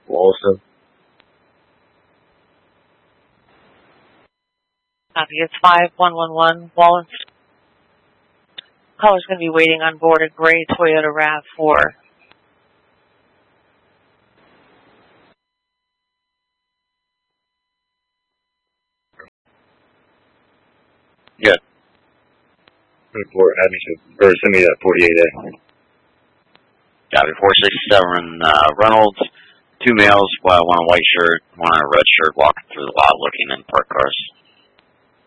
Walsall. Copy. It's 5111 Wallace. Caller's going to be waiting on board a gray Toyota RAV4. Yeah. Report. Send me that 48A. Copy. 467 Reynolds. 2 males, one in a white shirt, one in a red shirt, walking through the lot looking in parked cars.